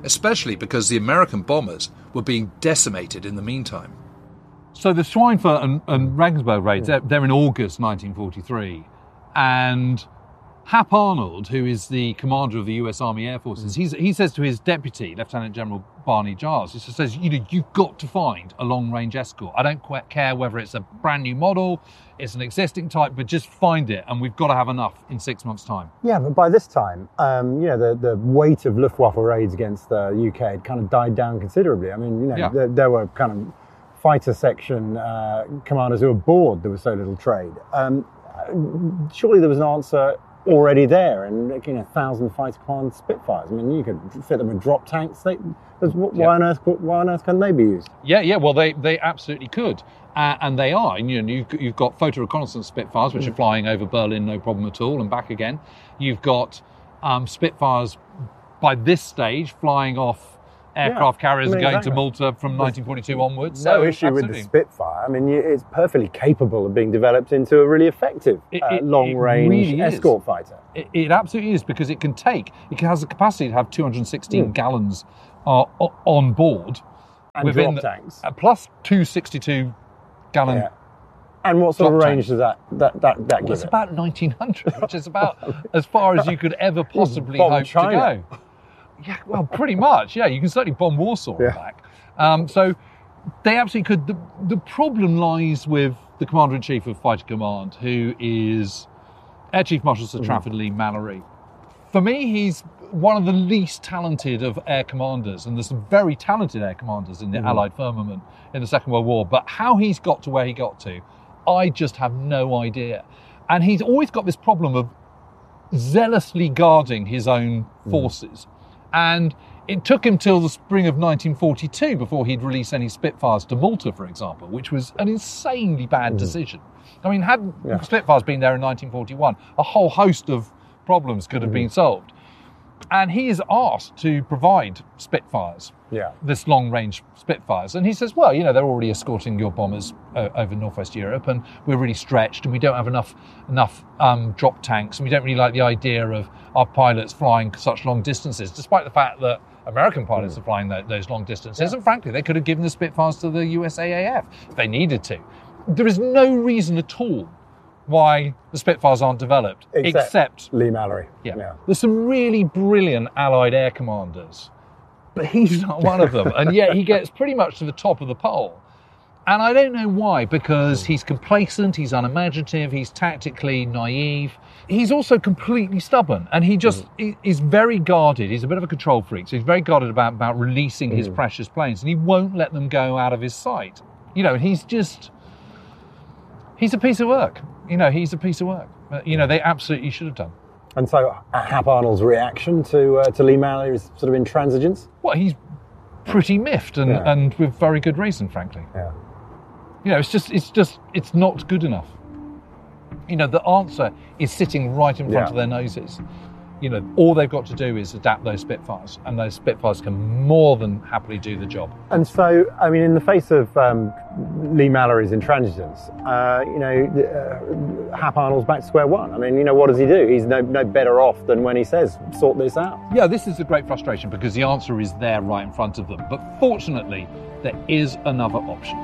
especially because the American bombers were being decimated in the meantime. So the Schweinfurt and Regensburg raids, they're in August 1943, and Hap Arnold, who is the commander of the US Army Air Forces, he says to his deputy, Lieutenant General Barney Giles, he says, you've got to find a long-range escort. I don't quite care whether it's a brand new model, it's an existing type, but just find it, and we've got to have enough in 6 months' time. Yeah, but by this time, the weight of Luftwaffe raids against the UK had kind of died down considerably. I mean, there were kind of fighter section commanders who were bored there was so little trade. Surely there was an answer already there, and 1,000 fighter command Spitfires. I mean, you could fit them with drop tanks. Why on earth can they be used? Yeah. Well, they absolutely could, and they are. And you've got photo reconnaissance Spitfires, which are flying over Berlin, no problem at all, and back again. You've got Spitfires by this stage flying off aircraft carriers going to Malta from 1942 onwards. No issue with the Spitfire. I mean, it's perfectly capable of being developed into a really effective long-range really escort fighter. It absolutely is, because it has the capacity to have 216 gallons on board. And drop tanks. Plus 262-gallon. Yeah. And what sort of range does that give? It's about 1900, which is about as far as you could ever possibly hope China. to go. Yeah, well, pretty much. Yeah, you can certainly bomb Warsaw back. So they absolutely could. The problem lies with the Commander-in-Chief of Fighter Command, who is Air Chief Marshal Sir Trafford Leigh-Mallory. For me, he's one of the least talented of air commanders, and there's some very talented air commanders in the Allied firmament in the Second World War, but how he's got to where he got to, I just have no idea. And he's always got this problem of zealously guarding his own forces. And it took him till the spring of 1942 before he'd release any Spitfires to Malta, for example, which was an insanely bad decision. I mean, had Spitfires been there in 1941, a whole host of problems could have been solved. And he is asked to provide Spitfires, this long-range Spitfires. And he says, well, they're already escorting your bombers over Northwest Europe, and we're really stretched, and we don't have enough drop tanks, and we don't really like the idea of our pilots flying such long distances, despite the fact that American pilots are flying those long distances. And frankly, they could have given the Spitfires to the USAAF if they needed to. There is no reason at all why the Spitfires aren't developed, except Leigh-Mallory. Yeah. There's some really brilliant Allied air commanders, but he's not one of them. And yet he gets pretty much to the top of the pole. And I don't know why, because he's complacent, he's unimaginative, he's tactically naive. He's also completely stubborn, and he just is very guarded. He's a bit of a control freak, so he's very guarded about releasing his precious planes, and he won't let them go out of his sight. He's a piece of work. He's a piece of work. They absolutely should have done. And so Hap Arnold's reaction to Leigh-Mallory is sort of intransigence? Well, he's pretty miffed, and with very good reason, frankly. Yeah. It's not good enough. The answer is sitting right in front of their noses. All they've got to do is adapt those Spitfires, and those Spitfires can more than happily do the job. And so, I mean, in the face of Leigh-Mallory's intransigence, Hap Arnold's back to square one. I mean, what does he do? He's no better off than when he says, sort this out. Yeah, this is a great frustration, because the answer is there right in front of them. But fortunately, there is another option.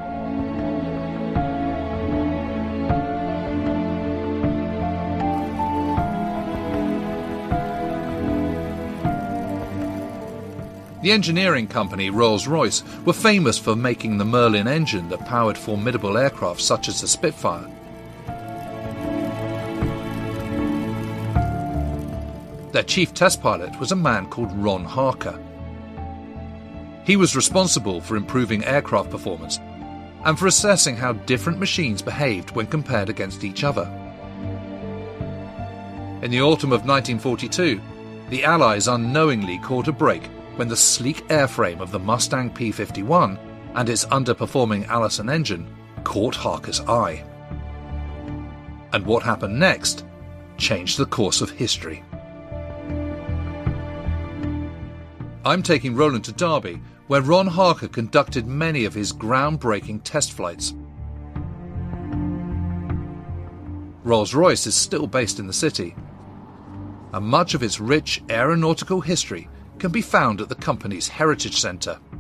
The engineering company Rolls-Royce were famous for making the Merlin engine that powered formidable aircraft such as the Spitfire. Their chief test pilot was a man called Ron Harker. He was responsible for improving aircraft performance and for assessing how different machines behaved when compared against each other. In the autumn of 1942, the Allies unknowingly caught a break when the sleek airframe of the Mustang P-51 and its underperforming Allison engine caught Harker's eye. And what happened next changed the course of history. I'm taking Roland to Derby, where Ron Harker conducted many of his groundbreaking test flights. Rolls-Royce is still based in the city, and much of its rich aeronautical history can be found at the company's Heritage Centre.